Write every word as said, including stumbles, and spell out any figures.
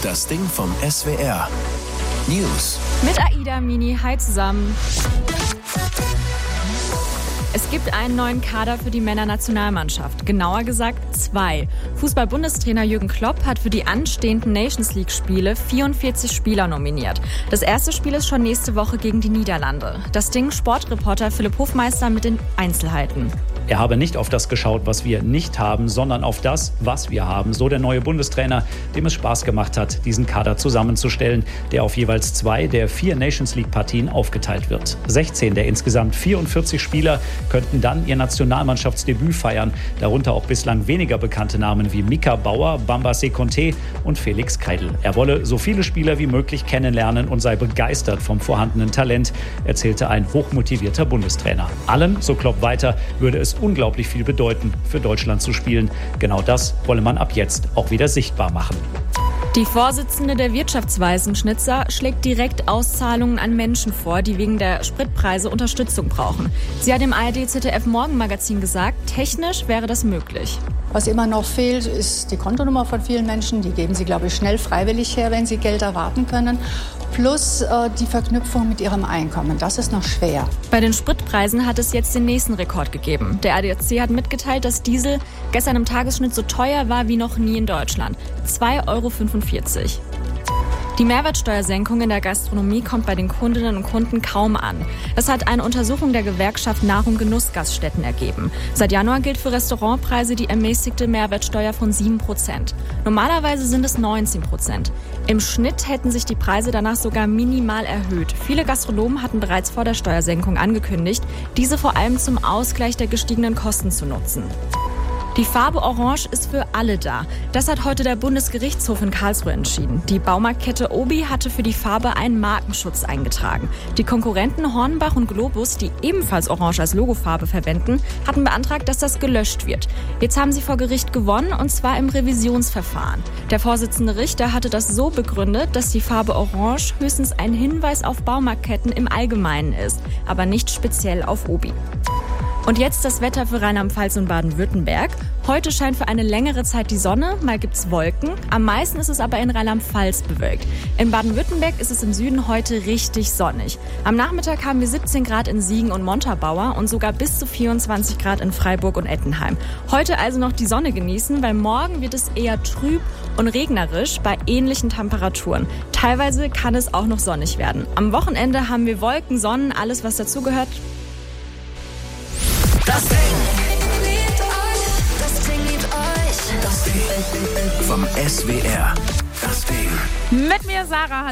Das Ding vom S W R. News. Mit Aida Mini. Hi zusammen. Es gibt einen neuen Kader für die Männernationalmannschaft. Genauer gesagt zwei. Fußball-Bundestrainer Jürgen Klopp hat für die anstehenden Nations-League-Spiele vierundvierzig Spieler nominiert. Das erste Spiel ist schon nächste Woche gegen die Niederlande. Das Ding Sportreporter Philipp Hofmeister mit den Einzelheiten. Er habe nicht auf das geschaut, was wir nicht haben, sondern auf das, was wir haben. So der neue Bundestrainer, dem es Spaß gemacht hat, diesen Kader zusammenzustellen, der auf jeweils zwei der vier Nations-League-Partien aufgeteilt wird. sechzehn der insgesamt vierundvierzig Spieler könnten dann ihr Nationalmannschaftsdebüt feiern. Darunter auch bislang weniger bekannte Namen wie Mika Bauer, Bamba Sekonte und Felix Keidl. Er wolle so viele Spieler wie möglich kennenlernen und sei begeistert vom vorhandenen Talent, erzählte ein hochmotivierter Bundestrainer. Allen, so Klopp weiter, würde es unglaublich viel bedeuten, für Deutschland zu spielen. Genau das wolle man ab jetzt auch wieder sichtbar machen. Die Vorsitzende der Wirtschaftsweisen Schnitzer schlägt direkt Auszahlungen an Menschen vor, die wegen der Spritpreise Unterstützung brauchen. Sie hat im A R D-Z D F-Morgenmagazin gesagt, technisch wäre das möglich. Was immer noch fehlt, ist die Kontonummer von vielen Menschen. Die geben sie, glaube ich, schnell freiwillig her, wenn sie Geld erwarten können. Plus äh, die Verknüpfung mit ihrem Einkommen. Das ist noch schwer. Bei den Spritpreisen hat es jetzt den nächsten Rekord gegeben. Der A D A C hat mitgeteilt, dass Diesel gestern im Tagesschnitt so teuer war wie noch nie in Deutschland. zwei Euro fünfundvierzig. Die Mehrwertsteuersenkung in der Gastronomie kommt bei den Kundinnen und Kunden kaum an. Das hat eine Untersuchung der Gewerkschaft Nahrung Genussgaststätten ergeben. Seit Januar gilt für Restaurantpreise die ermäßigte Mehrwertsteuer von sieben Prozent. Normalerweise sind es neunzehn Prozent. Im Schnitt hätten sich die Preise danach sogar minimal erhöht. Viele Gastronomen hatten bereits vor der Steuersenkung angekündigt, diese vor allem zum Ausgleich der gestiegenen Kosten zu nutzen. Die Farbe Orange ist für alle da. Das hat heute der Bundesgerichtshof in Karlsruhe entschieden. Die Baumarktkette Obi hatte für die Farbe einen Markenschutz eingetragen. Die Konkurrenten Hornbach und Globus, die ebenfalls Orange als Logofarbe verwenden, hatten beantragt, dass das gelöscht wird. Jetzt haben sie vor Gericht gewonnen, und zwar im Revisionsverfahren. Der Vorsitzende Richter hatte das so begründet, dass die Farbe Orange höchstens ein Hinweis auf Baumarktketten im Allgemeinen ist, aber nicht speziell auf Obi. Und jetzt das Wetter für Rheinland-Pfalz und Baden-Württemberg. Heute scheint für eine längere Zeit die Sonne, mal gibt's Wolken. Am meisten ist es aber in Rheinland-Pfalz bewölkt. In Baden-Württemberg ist es im Süden heute richtig sonnig. Am Nachmittag haben wir siebzehn Grad in Siegen und Montabaur und sogar bis zu vierundzwanzig Grad in Freiburg und Ettenheim. Heute also noch die Sonne genießen, weil morgen wird es eher trüb und regnerisch bei ähnlichen Temperaturen. Teilweise kann es auch noch sonnig werden. Am Wochenende haben wir Wolken, Sonnen, alles was dazugehört. Das Ding liebt euch. Das Ding liebt euch. Das Ding vom S W R. Das Ding. Mit mir Sarah.